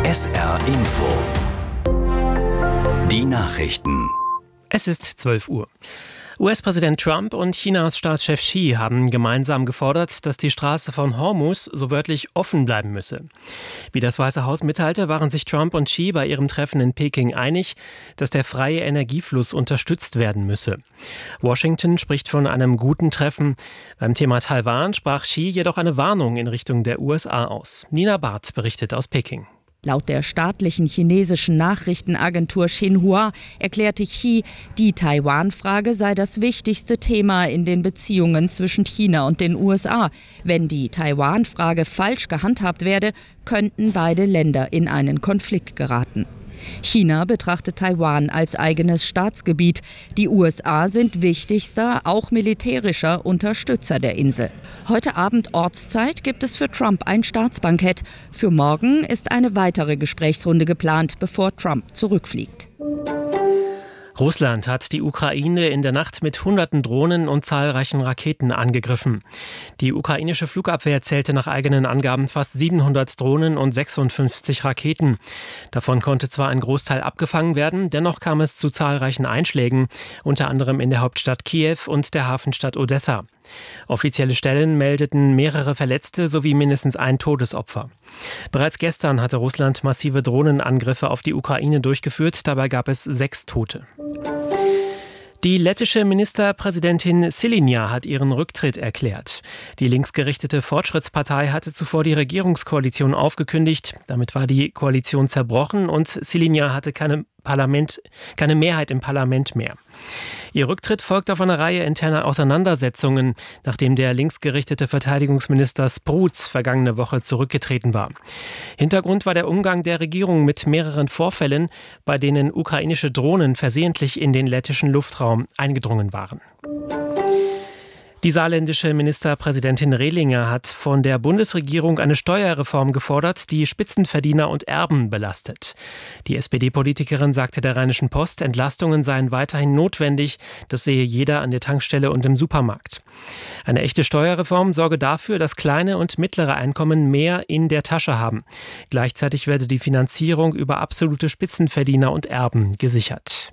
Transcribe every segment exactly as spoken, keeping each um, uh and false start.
S R Info. Die Nachrichten. Es ist zwölf Uhr. U S-Präsident Trump und Chinas Staatschef Xi haben gemeinsam gefordert, dass die Straße von Hormuz so wörtlich offen bleiben müsse. Wie das Weiße Haus mitteilte, waren sich Trump und Xi bei ihrem Treffen in Peking einig, dass der freie Energiefluss unterstützt werden müsse. Washington spricht von einem guten Treffen. Beim Thema Taiwan sprach Xi jedoch eine Warnung in Richtung der U S A aus. Nina Barth berichtet aus Peking. Laut der staatlichen chinesischen Nachrichtenagentur Xinhua erklärte Xi, die Taiwan-Frage sei das wichtigste Thema in den Beziehungen zwischen China und den U S A. Wenn die Taiwan-Frage falsch gehandhabt werde, könnten beide Länder in einen Konflikt geraten. China betrachtet Taiwan als eigenes Staatsgebiet. Die U S A sind wichtigster, auch militärischer Unterstützer der Insel. Heute Abend Ortszeit gibt es für Trump ein Staatsbankett. Für morgen ist eine weitere Gesprächsrunde geplant, bevor Trump zurückfliegt. Russland hat die Ukraine in der Nacht mit hunderten Drohnen und zahlreichen Raketen angegriffen. Die ukrainische Flugabwehr zählte nach eigenen Angaben fast siebenhundert Drohnen und sechsundfünfzig Raketen. Davon konnte zwar ein Großteil abgefangen werden, dennoch kam es zu zahlreichen Einschlägen, unter anderem in der Hauptstadt Kiew und der Hafenstadt Odessa. Offizielle Stellen meldeten mehrere Verletzte sowie mindestens ein Todesopfer. Bereits gestern hatte Russland massive Drohnenangriffe auf die Ukraine durchgeführt, dabei gab es sechs Tote. Die lettische Ministerpräsidentin Syriza hat ihren Rücktritt erklärt. Die linksgerichtete Fortschrittspartei hatte zuvor die Regierungskoalition aufgekündigt. Damit war die Koalition zerbrochen und Syriza hatte keine, Parlament, keine Mehrheit im Parlament mehr. Ihr Rücktritt folgt auf eine Reihe interner Auseinandersetzungen, nachdem der linksgerichtete Verteidigungsminister Sprutz vergangene Woche zurückgetreten war. Hintergrund war der Umgang der Regierung mit mehreren Vorfällen, bei denen ukrainische Drohnen versehentlich in den lettischen Luftraum eingedrungen waren. Die saarländische Ministerpräsidentin Rehlinger hat von der Bundesregierung eine Steuerreform gefordert, die Spitzenverdiener und Erben belastet. Die S P D-Politikerin sagte der Rheinischen Post, Entlastungen seien weiterhin notwendig, das sehe jeder an der Tankstelle und im Supermarkt. Eine echte Steuerreform sorge dafür, dass kleine und mittlere Einkommen mehr in der Tasche haben. Gleichzeitig werde die Finanzierung über absolute Spitzenverdiener und Erben gesichert.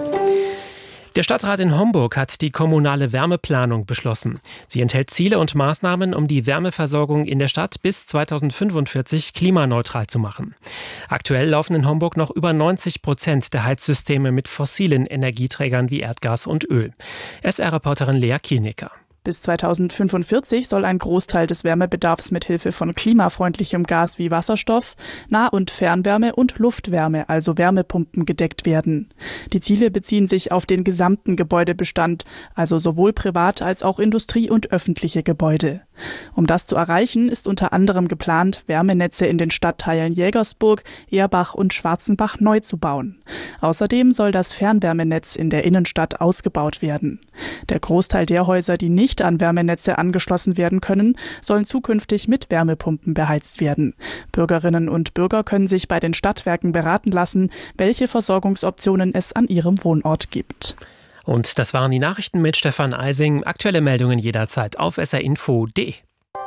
Der Stadtrat in Homburg hat die kommunale Wärmeplanung beschlossen. Sie enthält Ziele und Maßnahmen, um die Wärmeversorgung in der Stadt bis zweitausendfünfundvierzig klimaneutral zu machen. Aktuell laufen in Homburg noch über neunzig Prozent der Heizsysteme mit fossilen Energieträgern wie Erdgas und Öl. S R-Reporterin Lea Kielnicker. Bis zweitausendfünfundvierzig soll ein Großteil des Wärmebedarfs mit Hilfe von klimafreundlichem Gas wie Wasserstoff, Nah- und Fernwärme und Luftwärme, also Wärmepumpen, gedeckt werden. Die Ziele beziehen sich auf den gesamten Gebäudebestand, also sowohl privat als auch Industrie- und öffentliche Gebäude. Um das zu erreichen, ist unter anderem geplant, Wärmenetze in den Stadtteilen Jägersburg, Erbach und Schwarzenbach neu zu bauen. Außerdem soll das Fernwärmenetz in der Innenstadt ausgebaut werden. Der Großteil der Häuser, die nicht an Wärmenetze angeschlossen werden können, sollen zukünftig mit Wärmepumpen beheizt werden. Bürgerinnen und Bürger können sich bei den Stadtwerken beraten lassen, welche Versorgungsoptionen es an ihrem Wohnort gibt. Und das waren die Nachrichten mit Stefan Eising. Aktuelle Meldungen jederzeit auf s r info punkt d e.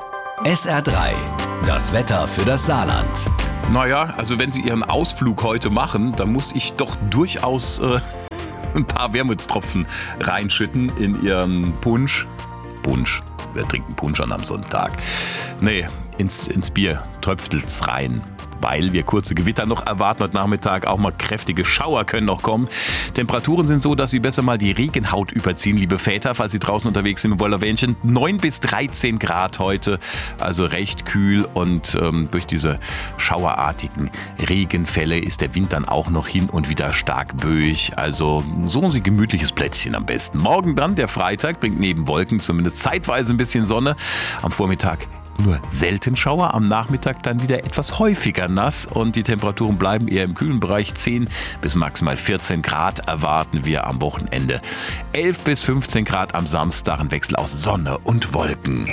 S R drei, das Wetter für das Saarland. Naja, also wenn Sie Ihren Ausflug heute machen, dann muss ich doch durchaus äh, ein paar Wermutstropfen reinschütten in Ihren Punsch. Punsch. Wir trinken Punsch an am Sonntag. Nee, ins, ins Bier tröpfelt's rein. Weil wir kurze Gewitter noch erwarten heute Nachmittag, auch mal kräftige Schauer können noch kommen. Temperaturen sind so, dass Sie besser mal die Regenhaut überziehen, liebe Väter, falls Sie draußen unterwegs sind im Wollerwähnchen. neun bis dreizehn Grad heute, also recht kühl und ähm, durch diese schauerartigen Regenfälle ist der Wind dann auch noch hin und wieder stark böig. Also suchen Sie gemütliches Plätzchen am besten. Morgen dann, der Freitag, bringt neben Wolken zumindest zeitweise ein bisschen Sonne. Am Vormittag nur selten Schauer, am Nachmittag dann wieder etwas häufiger nass und die Temperaturen bleiben eher im kühlen Bereich. zehn bis maximal vierzehn Grad erwarten wir am Wochenende. elf bis fünfzehn Grad am Samstag, ein Wechsel aus Sonne und Wolken.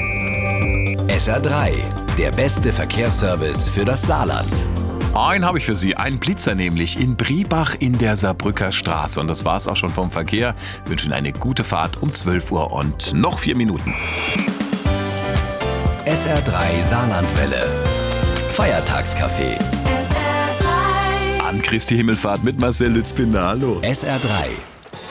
S R drei, der beste Verkehrsservice für das Saarland. Einen habe ich für Sie, einen Blitzer nämlich in Briebach in der Saarbrücker Straße. Und das war's auch schon vom Verkehr. Ich wünsche Ihnen eine gute Fahrt um zwölf Uhr und noch vier Minuten. S R drei Saarlandwelle. Feiertagscafé. S R drei Christi Himmelfahrt mit Marcel Lützbinder. Hallo. S R drei